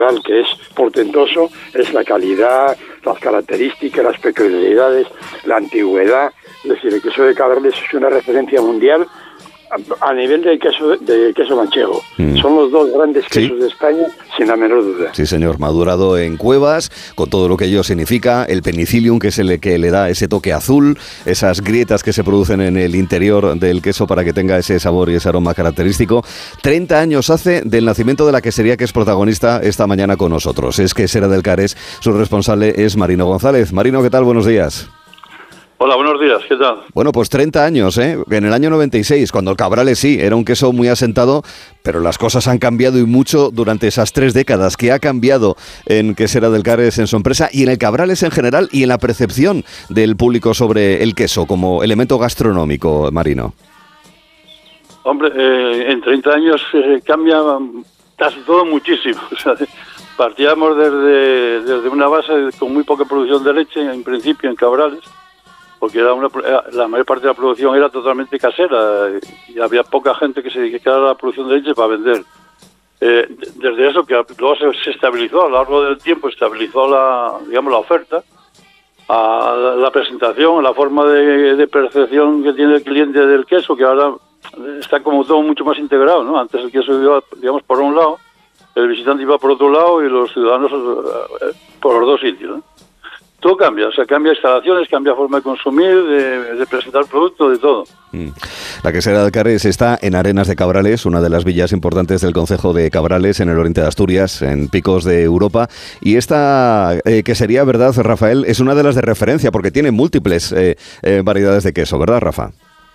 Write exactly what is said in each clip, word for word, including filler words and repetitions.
que es portentoso, es la calidad, las características, las peculiaridades, la antigüedad. Es decir, el queso de Cabrales es una referencia mundial a nivel del queso de queso manchego. Mm. Son los dos grandes quesos, ¿sí?, de España, sin la menor duda. Sí, señor, madurado en cuevas, con todo lo que ello significa, el penicillium, que es el que le da ese toque azul, esas grietas que se producen en el interior del queso para que tenga ese sabor y ese aroma característico. treinta años hace del nacimiento de la quesería que es protagonista esta mañana con nosotros. Es Quesera del Cares, su responsable es Marino González. Marino, ¿qué tal? Buenos días. Hola, buenos días, ¿qué tal? Bueno, pues treinta años, ¿eh? En el año noventa y seis, cuando el Cabrales sí, era un queso muy asentado, pero las cosas han cambiado y mucho durante esas tres décadas. ¿Qué ha cambiado en Quesera del Cares, en su empresa, y en el Cabrales en general, y en la percepción del público sobre el queso como elemento gastronómico, Marino? Hombre, eh, en treinta años eh, cambia casi todo muchísimo. O sea, partíamos desde, desde una base con muy poca producción de leche, en principio, en Cabrales, porque era una, la mayor parte de la producción era totalmente casera y había poca gente que se dedicara a la producción de leche para vender. Eh, desde eso, que luego se, se estabilizó a lo largo del tiempo, estabilizó la, digamos, la oferta, a la, la presentación, a la forma de, de percepción que tiene el cliente del queso, que ahora está como todo mucho más integrado, ¿no? Antes el queso iba, digamos, por un lado, el visitante iba por otro lado y los ciudadanos eh, por los dos sitios, ¿no? Todo cambia, o sea, cambia instalaciones, cambia forma de consumir, de, de presentar productos, de todo. Mm. La Quesera del Cares está en Arenas de Cabrales, una de las villas importantes del concejo de Cabrales, en el oriente de Asturias, en picos de Europa. Y esta eh, quesería, ¿verdad, Rafael?, es una de las de referencia, porque tiene múltiples eh, eh, variedades de queso, ¿verdad, Rafa?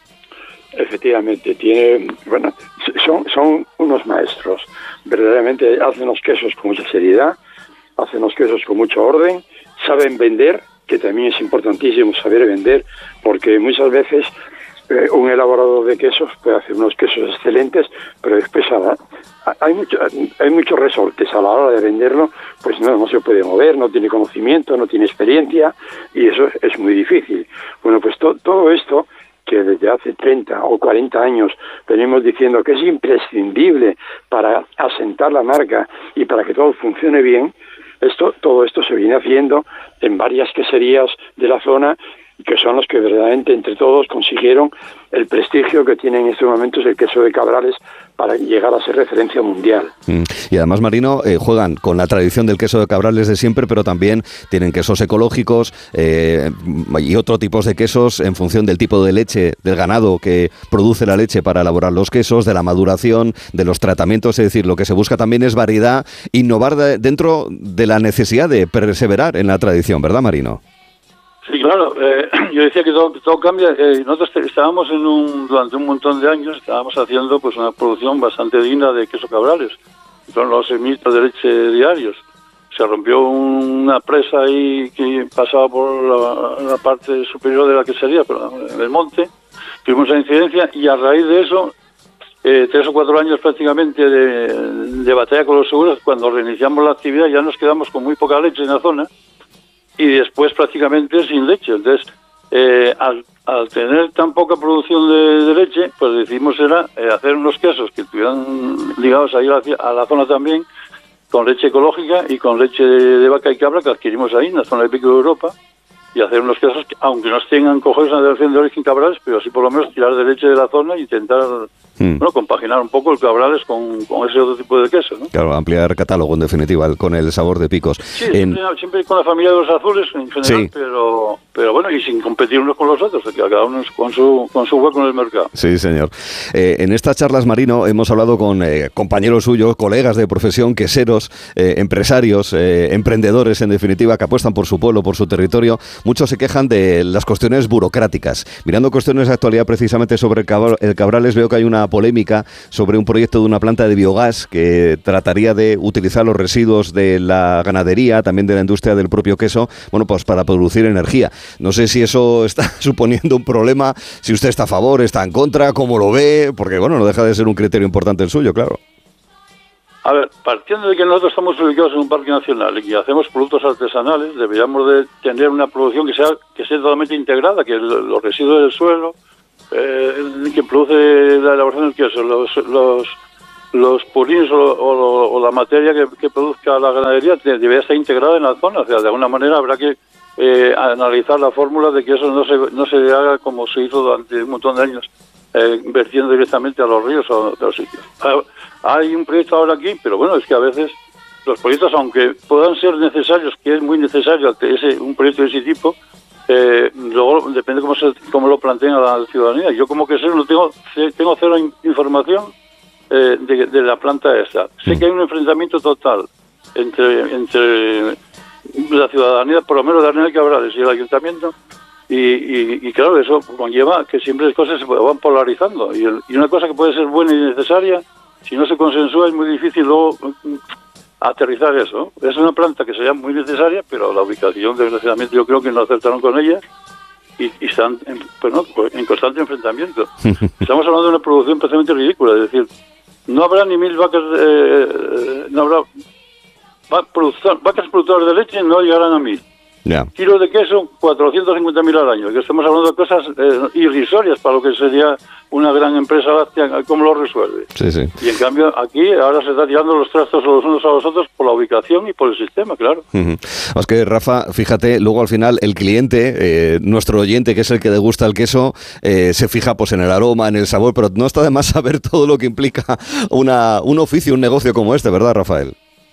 Efectivamente, tiene, bueno, son, son unos maestros. Verdaderamente hacen los quesos con mucha seriedad, hacen los quesos con mucho orden, saben vender, que también es importantísimo saber vender, porque muchas veces eh, un elaborador de quesos puede hacer unos quesos excelentes, pero después a la, a, hay, mucho, hay muchos resortes a la hora de venderlo, pues no, no se puede mover, no tiene conocimiento, no tiene experiencia, y eso es muy difícil. Bueno, pues to, todo esto, que desde hace treinta o cuarenta años venimos diciendo que es imprescindible para asentar la marca y para que todo funcione bien, Esto, todo esto se viene haciendo en varias queserías de la zona, que son los que verdaderamente entre todos consiguieron el prestigio que tiene en estos momentos el queso de Cabrales para llegar a ser referencia mundial. Mm. Y además, Marino, eh, juegan con la tradición del queso de Cabrales de siempre, pero también tienen quesos ecológicos eh, y otros tipos de quesos en función del tipo de leche del ganado que produce la leche para elaborar los quesos, de la maduración, de los tratamientos. Es decir, lo que se busca también es variedad, innovar de, dentro de la necesidad de perseverar en la tradición, ¿verdad, Marino? Sí, claro. Eh, yo decía que todo, todo cambia. Eh, nosotros estábamos en un durante un montón de años, estábamos haciendo pues una producción bastante digna de queso Cabrales. Son los seis mil litros de leche diarios. Se rompió una presa ahí que pasaba por la, la parte superior de la quesería, pero en el monte. Tuvimos esa incidencia y a raíz de eso, eh, tres o cuatro años prácticamente de, de batalla con los seguros, cuando reiniciamos la actividad ya nos quedamos con muy poca leche en la zona. Y después prácticamente sin leche. Entonces, eh, al, al tener tan poca producción de, de leche, pues decidimos era eh, hacer unos quesos que estuvieran ligados ahí a la, a la zona también, con leche ecológica y con leche de, de vaca y cabra que adquirimos ahí en la zona de Pico de Europa, y hacer unos quesos que, aunque no tengan coger una denominación de origen Cabrales, pero sí por lo menos tirar de leche de la zona e intentar mm. bueno, compaginar un poco el Cabrales con, con ese otro tipo de queso, ¿no? Claro, ampliar catálogo en definitiva, con el sabor de Picos. Sí, en... siempre, siempre con la familia de los azules en general, sí. pero pero bueno, y sin competir unos con los otros, que cada uno con su con su hueco en el mercado. Sí, señor. Eh, en estas charlas, Marino, hemos hablado con eh, compañeros suyos, colegas de profesión, queseros, eh, empresarios, eh, emprendedores, en definitiva, que apuestan por su pueblo, por su territorio. Muchos se quejan de las cuestiones burocráticas. Mirando cuestiones de actualidad precisamente sobre el, Cabral, el Cabrales, veo que hay una polémica sobre un proyecto de una planta de biogás que trataría de utilizar los residuos de la ganadería, también de la industria del propio queso, bueno, pues para producir energía. No sé si eso está suponiendo un problema, si usted está a favor, está en contra, cómo lo ve, porque bueno, no deja de ser un criterio importante el suyo, claro. A ver, partiendo de que nosotros estamos ubicados en un parque nacional y que hacemos productos artesanales, deberíamos de tener una producción que sea que sea totalmente integrada, que los residuos del suelo, eh, que produce la elaboración del queso, los, los los purines o, o, o la materia que, que produzca la ganadería debería estar integrada en la zona. O sea, de alguna manera habrá que eh, analizar la fórmula de que eso no se, no se haga como se hizo durante un montón de años, eh, vertiendo directamente a los ríos o a otros sitios. Hay un proyecto ahora aquí, pero bueno, es que a veces los proyectos, aunque puedan ser necesarios, que es muy necesario ese, un proyecto de ese tipo, eh, luego depende cómo se cómo lo planteen a la ciudadanía. Yo como que sé, no tengo tengo cero información eh, de, de la planta esa. Sé que hay un enfrentamiento total entre entre la ciudadanía, por lo menos de Arenal Cabrales y el ayuntamiento, y, y, y claro, eso conlleva que siempre las cosas se van polarizando, y, el, y una cosa que puede ser buena y necesaria, si no se consensúa es muy difícil luego aterrizar eso. Es una planta que sería muy necesaria, pero la ubicación, desgraciadamente, yo creo que no acertaron con ella y, y están en, pues no, en constante enfrentamiento. Estamos hablando de una producción prácticamente ridícula, es decir, no habrá ni mil vacas, eh, no habrá va, productor, vacas productoras de leche, no llegarán a mil. Yeah. Kilos de queso, cuatrocientos cincuenta mil al año, que estamos hablando de cosas eh, irrisorias para lo que sería una gran empresa láctea. ¿Cómo lo resuelve? Sí, sí. Y en cambio aquí ahora se está tirando los trastos los unos a los otros por la ubicación y por el sistema, claro. Uh-huh. Es que, Rafa, fíjate, luego al final el cliente, eh, nuestro oyente, que es el que degusta el queso, eh, se fija pues en el aroma, en el sabor, pero no está de más saber todo lo que implica una, un oficio, un negocio como este, ¿verdad, Rafael?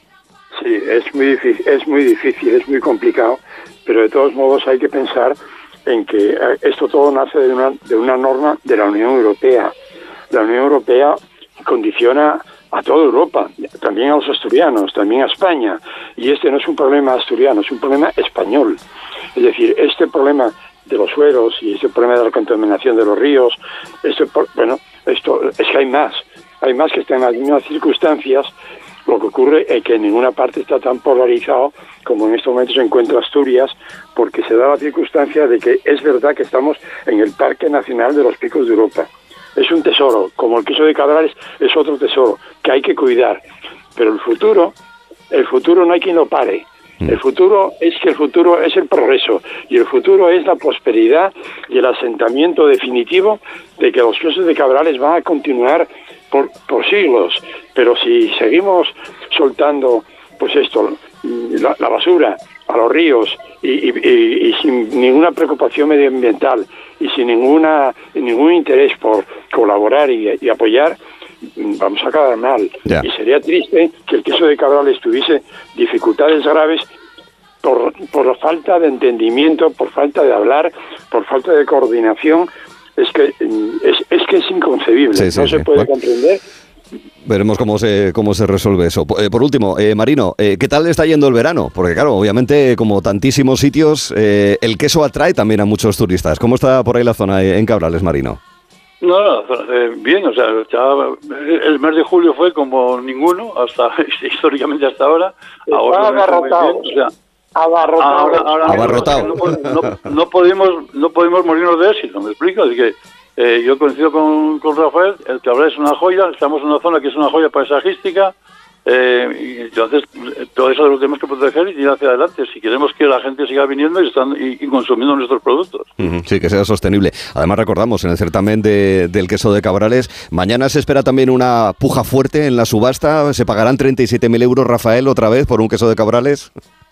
Sí, es muy difícil, es muy difícil, es muy complicado, pero de todos modos hay que pensar en que esto todo nace de una, de una norma de la Unión Europea. La Unión Europea condiciona a toda Europa, también a los asturianos, también a España, y este no es un problema asturiano, es un problema español. Es decir, este problema de los suelos y este problema de la contaminación de los ríos, este, bueno, esto es que hay más, hay más que están en las mismas circunstancias. Lo que ocurre es que en ninguna parte está tan polarizado como en estos momentos se encuentra Asturias, porque se da la circunstancia de que es verdad que estamos en el Parque Nacional de los Picos de Europa. Es un tesoro, como el queso de Cabrales es otro tesoro que hay que cuidar. Pero el futuro, el futuro no hay quien lo pare. El futuro es que el futuro es el progreso y el futuro es la prosperidad y el asentamiento definitivo de que los quesos de Cabrales van a continuar por, por siglos. Pero si seguimos soltando pues esto, la, la basura a los ríos y, y, y, y sin ninguna preocupación medioambiental y sin ninguna ningún interés por colaborar y, y apoyar, vamos a acabar mal. Ya. Y sería triste que el queso de Cabrales tuviese dificultades graves por, por falta de entendimiento, por falta de hablar, por falta de coordinación. Es que es, es que es inconcebible, sí, sí, no sí. se puede Bueno, comprender. Veremos cómo se cómo se resuelve eso. Eh, por último, eh, Marino, eh, ¿qué tal está yendo el verano? Porque claro, obviamente, como tantísimos sitios, eh, el queso atrae también a muchos turistas. ¿Cómo está por ahí la zona en Cabrales, Marino? No, no, eh, bien, o sea, ya el mes de julio fue como ninguno, hasta históricamente hasta ahora. Ahora abarrotado. Bien, o sea, abarrotado. Ahora, ahora abarrotado. No, no, no, podemos, no podemos morirnos de éxito, ¿me explico? Así que eh, yo coincido con, con Rafael, el Cabrales es una joya, estamos en una zona que es una joya paisajística, eh, y entonces todo eso lo tenemos que proteger y ir hacia adelante si queremos que la gente siga viniendo y, están, y, y consumiendo nuestros productos. Uh-huh, sí, que sea sostenible. Además, recordamos, en el certamen de, del queso de Cabrales, mañana se espera también una puja fuerte en la subasta. ¿Se pagarán treinta y siete mil euros, Rafael, otra vez por un queso de Cabrales?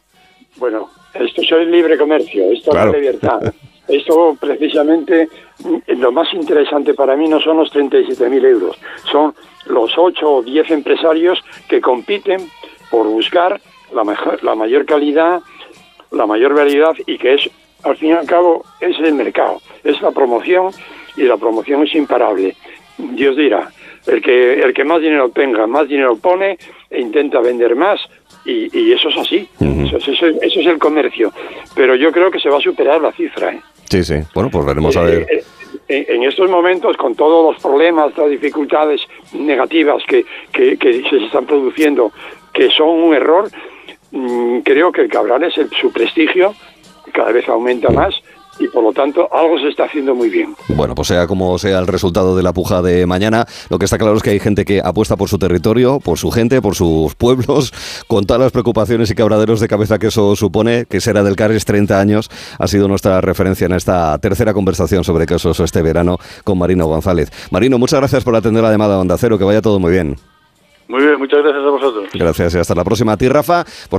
Bueno, esto es el libre comercio, esto Claro. es la libertad. Esto precisamente, lo más interesante para mí no son los treinta y siete mil euros, son los ocho o diez empresarios que compiten por buscar la, mejor, la mayor calidad, la mayor variedad y que es, al fin y al cabo, es el mercado, es la promoción y la promoción es imparable. Dios dirá, el que, el que más dinero tenga, más dinero pone e intenta vender más. Y, y eso es así, uh-huh. eso, eso, eso es el comercio, pero yo creo que se va a superar la cifra. ¿eh? Sí, sí, bueno, pues veremos a ver. Eh, eh, en estos momentos, con todos los problemas, las dificultades negativas que, que, que se están produciendo, que son un error, mmm, creo que el Cabrales, el, su prestigio cada vez aumenta más. Y por lo tanto, algo se está haciendo muy bien. Bueno, pues sea como sea el resultado de la puja de mañana, lo que está claro es que hay gente que apuesta por su territorio, por su gente, por sus pueblos, con todas las preocupaciones y quebraderos de cabeza que eso supone, que será del Cares treinta años, ha sido nuestra referencia en esta tercera conversación sobre quesos este verano con Marino González. Marino, muchas gracias por atender la llamada a Onda Cero, que vaya todo muy bien. Muy bien, muchas gracias a vosotros. Gracias y hasta la próxima. A ti, Rafa. Por